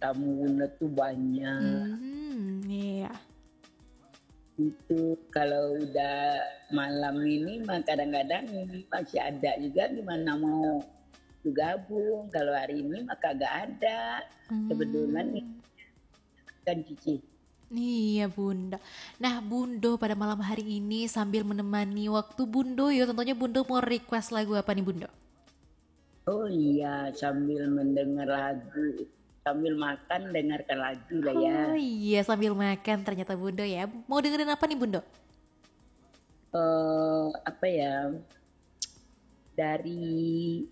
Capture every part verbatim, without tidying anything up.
tamu Bunda tuh banyak. Hmm, iya. Itu kalau udah malam ini mah kadang-kadang masih ada juga gimana mau gabung. Kalau hari ini mah kagak ada. Kebetulan nih Hmm, kan Cici. iya Bunda. Nah Bundo pada malam hari ini sambil menemani waktu Bundo ya tentunya Bundo mau request lagu apa nih Bundo? Oh iya, sambil mendengar lagu, sambil makan dengarkan lagu lah ya. Oh iya sambil makan ternyata Bundo ya. Mau dengerin apa nih Bundo? Eh apa ya? Dari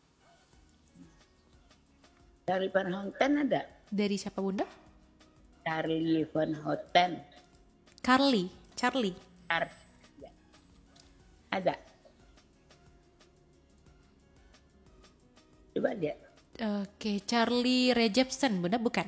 Charlie Van Houten ada? Dari siapa Bunda? Charlie Van Houten. Carly, Charlie. Char- ya, ada. Coba lihat. Oke, Charlie Rae Jepsen Bunda bukan?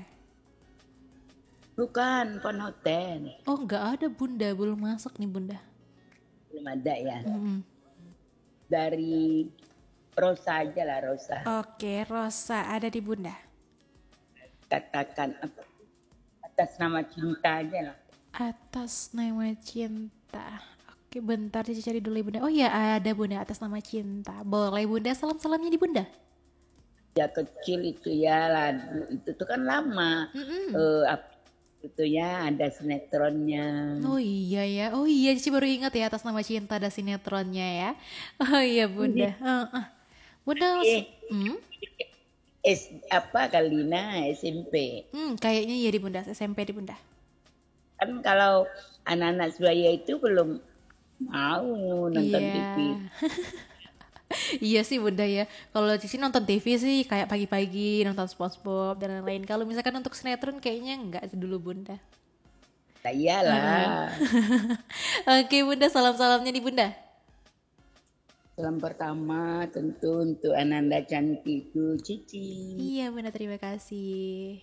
Bukan Van Houten. Oh nggak ada Bunda, belum masuk nih Bunda. Belum ada ya. Mm-mm. Dari Rosa aja lah Rosa. Oke, Rosa ada di Bunda. Katakan apa? Atas nama cinta aja lah. Atas nama cinta. Oke, bentar Cici cari dulu ya Bunda. Oh iya, ada Bunda atas nama cinta. Boleh Bunda, salam-salamnya di Bunda. Ya kecil itu ya lagu itu tuh kan lama. Mm-mm. Eh apa itu ya ada sinetronnya. Oh iya ya, oh iya Cici baru ingat ya atas nama cinta ada sinetronnya ya. Oh iya Bunda. Heeh. Bunda, s- Eh, hmm? S apa Kalina S M P. Hmm, kayaknya iya di Bunda, S M P di Bunda. Kan kalau anak-anak Surabaya itu belum mau nonton T V. Iya. Iya sih Bunda ya. Kalau Cici nonton T V sih kayak pagi-pagi nonton SpongeBob dan lain-lain. Kalau misalkan untuk sinetron kayaknya enggak sih dulu Bunda. Nah, Heeh. iyalah. Oke Bunda, salam-salamnya di Bunda. Salam pertama tentu untuk Ananda cantikku Cici. Iya Bunda, terima kasih.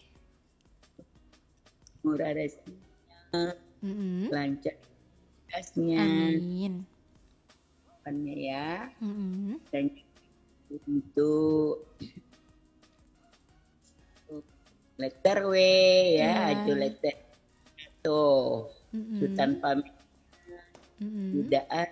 Murah rezekinya, Mm-mm. lancar gasnya, Amin. ya. Mm-mm. Dan untuk letter W ya, Iya. ajo letter tuh. Sultan Mm-mm. pamit Mm-mm. Yudaan,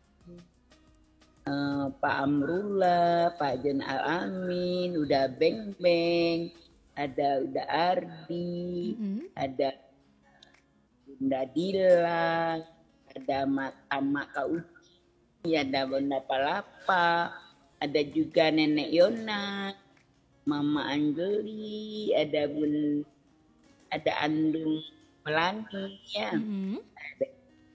eh, Pak Amrullah, Pak Jen Al Amin, udah Beng Beng, ada udah Ardi, Mm-mm. ada Bunda Dila, ada Mama Kak Uci, ada Bunda Palapa, ada juga Nenek Yona, Mama Anjeli, ada Bun, ada Andung Melani ya, Mm-mm. ada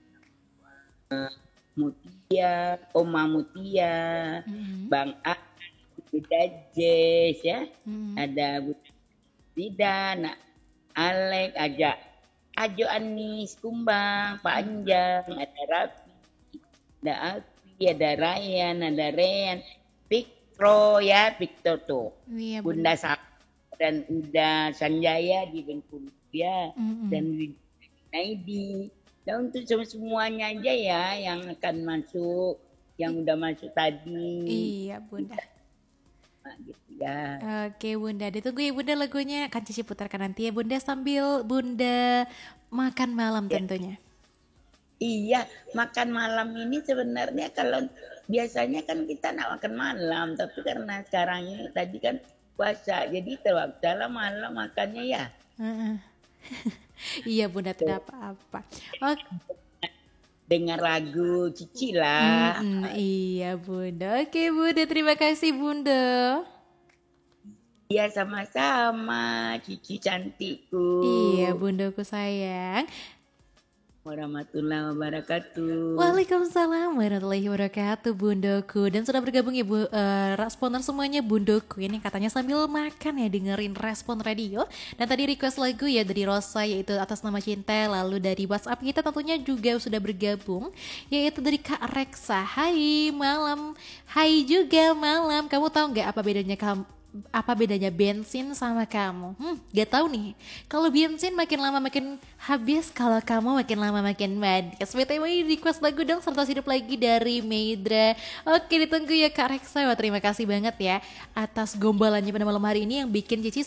Mutia, Oma Mutia, Mm-mm. Bang A, Bunda Jess ya, Mm-mm. ada Bunda Rida, Nak Alek, aja Ajo Anis, Kumbang, Pak Anjang, ada Rafi, ada Alfi, ada Ryan, ada Rean, Victor ya, Victor tuh, Iya Bunda Bunda. Sa dan Uda Sanjaya di Bengkulu ya, Mm-mm. dan Naidi. Dan untuk sem- semuanya aja ya yang akan masuk, yang udah masuk tadi, Iya Bunda. nah, gitu ya. Oke Bunda, ditunggu ya Bunda lagunya. Akan Cici putarkan nanti ya Bunda sambil Bunda makan malam Ya. tentunya. Iya, makan malam ini sebenarnya kalau biasanya kan kita nak makan malam, tapi karena sekarang ini tadi kan puasa, jadi terwaktu malam makannya ya. Heeh. Iya Bunda, Tuh, tidak apa-apa. Oke. dengar lagu Cici lah. Mm-mm, iya Bunda. Oke Bunda, terima kasih Bunda. Iya sama-sama, Cici cantikku. Iya Bundaku sayang. Warahmatullahi wabarakatuh. Waalaikumsalam warahmatullahi wabarakatuh Bundoku. Dan sudah bergabung ya Bu, eh, responer semuanya Bundoku. Ini katanya sambil makan ya dengerin Respon Radio. Dan tadi request lagu ya dari Rosa yaitu Atas Nama Cinta. Lalu dari WhatsApp kita tentunya juga sudah bergabung yaitu dari Kak Reksa. Hai malam. Hai juga malam. Kamu tahu nggak apa bedanya kamu apa bedanya bensin sama kamu? Hmm, gak tahu nih. Kalau bensin makin lama makin habis, kalau kamu makin lama makin manis. B T W request lagu dong serta hidup lagi dari Meidra. Oke, ditunggu ya Kak Reksa. Wah, terima kasih banget ya atas gombalannya pada malam hari ini yang bikin Cici